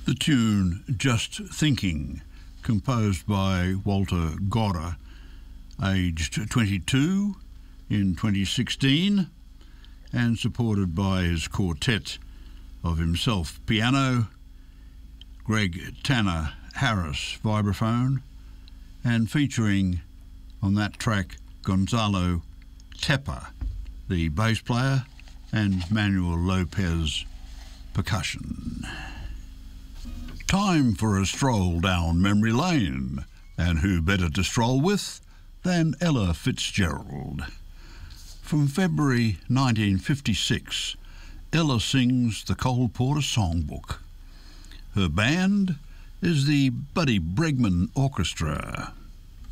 The tune Just Thinking, composed by Walter Gorda, aged 22 in 2016, and supported by his quartet of himself piano, Greg Tanner Harris vibraphone, and featuring on that track Gonzalo Tepa, the bass player, and Manuel Lopez percussion. Time for a stroll down memory lane, and who better to stroll with than Ella Fitzgerald. From February 1956, Ella sings the Cole Porter Songbook. Her band is the Buddy Bregman Orchestra.